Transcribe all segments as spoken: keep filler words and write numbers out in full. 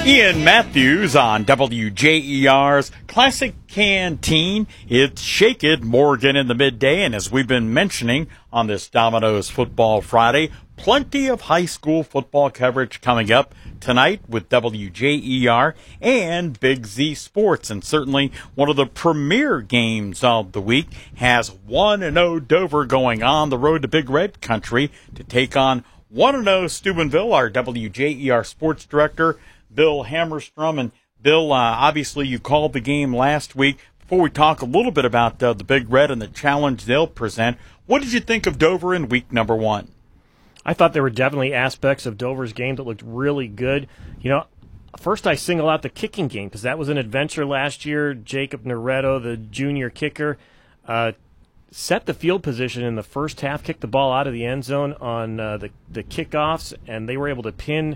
Ian Matthews on W J E R's Classic Canteen. It's Shake It Morgan in the midday, and as we've been mentioning on this Domino's Football Friday, plenty of high school football coverage coming up tonight with W J E R and Big Z Sports. And certainly one of the premier games of the week has one and oh Dover going on the road to Big Red Country to take on one and oh Steubenville. Our W J E R sports director, Bill Hammerstrom. And Bill, uh, obviously you called the game last week. Before we talk a little bit about uh, the Big Red and the challenge they'll present, what did you think of Dover in week number one? I thought there were definitely aspects of Dover's game that looked really good. You know, first I single out the kicking game because that was an adventure last year. Jacob Noretto, the junior kicker, uh, set the field position in the first half, kicked the ball out of the end zone on uh, the, the kickoffs, and they were able to pin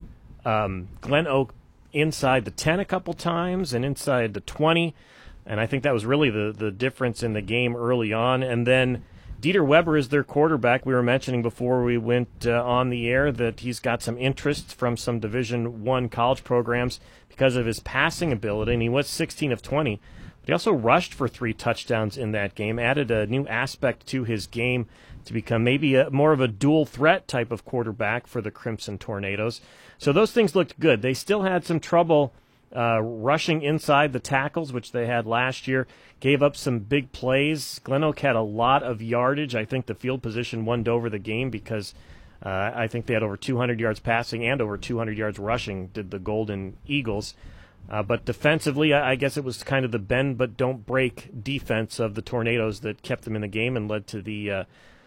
um, Glen Oak inside the ten a couple times and inside the twenty. And I think that was really the, the difference in the game early on. And then Dieter Weber is their quarterback. We were mentioning before we went uh, on the air that he's got some interest from some Division One college programs because of his passing ability, and he was sixteen of twenty. But he also rushed for three touchdowns in that game, added a new aspect to his game to become maybe a, more of a dual threat type of quarterback for the Crimson Tornadoes. So those things looked good. They still had some trouble uh, rushing inside the tackles, which they had last year. Gave up some big plays. Glen Oak had a lot of yardage. I think the field position won Dover the game because uh, I think they had over two hundred yards passing and over two hundred yards rushing, did the Golden Eagles. Uh, but defensively, I, I guess it was kind of the bend but don't break defense of the Tornadoes that kept them in the game and led to the uh,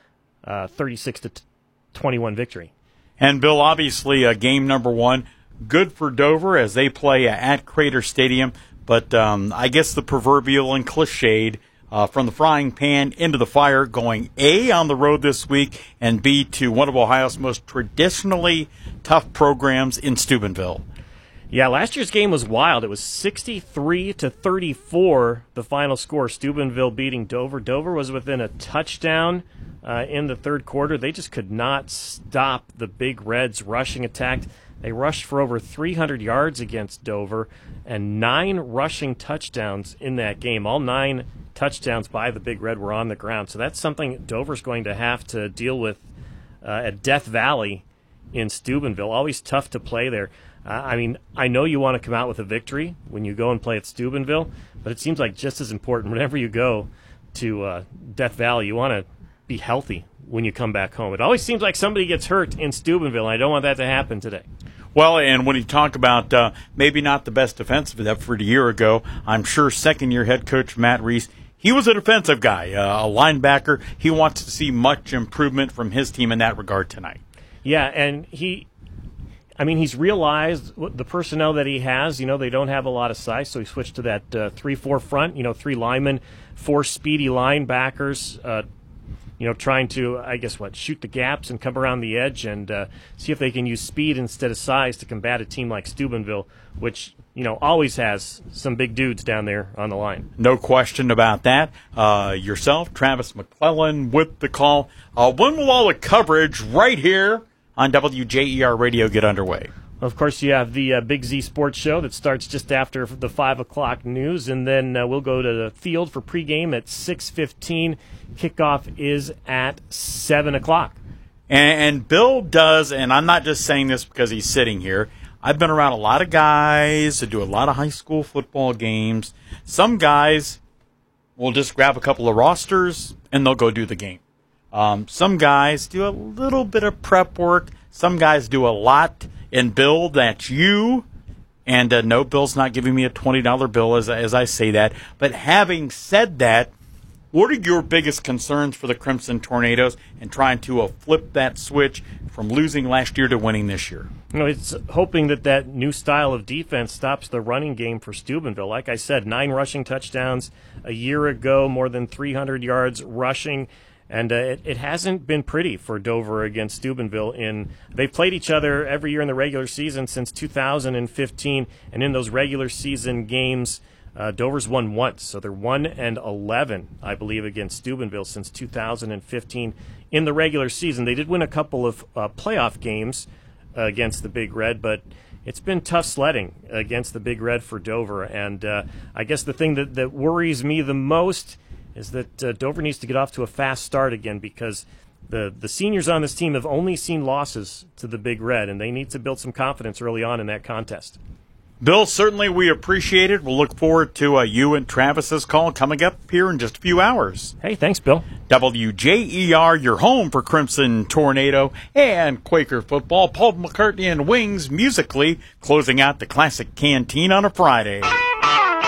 uh, thirty-six to twenty-one victory. And Bill, obviously, uh, game number one, good for Dover as they play uh, at Crater Stadium. But um, I guess the proverbial and cliched uh, from the frying pan into the fire, going A, on the road this week, and B, to one of Ohio's most traditionally tough programs in Steubenville. Yeah, last year's game was wild. It was sixty-three to thirty-four, the final score. Steubenville beating Dover. Dover was within a touchdown uh, in the third quarter. They just could not stop the Big Reds' rushing attack. They rushed for over three hundred yards against Dover and nine rushing touchdowns in that game. All nine touchdowns by the Big Red were on the ground. So that's something Dover's going to have to deal with uh, at Death Valley in Steubenville. Always tough to play there. Uh, I mean, I know you want to come out with a victory when you go and play at Steubenville, but it seems like just as important whenever you go to uh, Death Valley, you want to be healthy when you come back home. It always seems like somebody gets hurt in Steubenville, and I don't want that to happen today. Well, and when you talk about uh, maybe not the best defensive effort a year ago, I'm sure second-year head coach Matt Reese, he was a defensive guy, uh, a linebacker. He wants to see much improvement from his team in that regard tonight. Yeah, and he... I mean, he's realized the personnel that he has. You know, they don't have a lot of size, so he switched to that uh, three four front, you know, three linemen, four speedy linebackers, uh, you know, trying to, I guess, what, shoot the gaps and come around the edge and uh, see if they can use speed instead of size to combat a team like Steubenville, which, you know, always has some big dudes down there on the line. No question about that. Uh, yourself, Travis McClellan, with the call. Uh, when will all the coverage right here on W J E R Radio get underway? Of course, you have the uh, Big Z Sports Show that starts just after the five o'clock news, and then uh, we'll go to the field for pregame at six fifteen. Kickoff is at seven o'clock. And, and Bill does, and I'm not just saying this because he's sitting here, I've been around a lot of guys that do a lot of high school football games. Some guys will just grab a couple of rosters, and they'll go do the game. Um, some guys do a little bit of prep work. Some guys do a lot. And Bill, that's you. And uh, no, Bill's not giving me a twenty dollar bill as, as I say that. But having said that, what are your biggest concerns for the Crimson Tornadoes in trying to uh, flip that switch from losing last year to winning this year? You know, it's hoping that that new style of defense stops the running game for Steubenville. Like I said, nine rushing touchdowns a year ago, more than three hundred yards rushing. And uh, it, it hasn't been pretty for Dover against Steubenville. In they've played each other every year in the regular season since two thousand fifteen, and in those regular season games, uh, Dover's won once. So they're one and eleven, I believe, against Steubenville since two thousand fifteen in the regular season. They did win a couple of uh, playoff games uh, against the Big Red, but it's been tough sledding against the Big Red for Dover. And uh, I guess the thing that, that worries me the most is that uh, Dover needs to get off to a fast start again, because the, the seniors on this team have only seen losses to the Big Red, and they need to build some confidence early on in that contest. Bill, certainly we appreciate it. We'll look forward to uh, you and Travis's call coming up here in just a few hours. Hey, thanks, Bill. W J E R, your home for Crimson Tornado and Quaker football. Paul McCartney and Wings musically closing out the Classic Canteen on a Friday.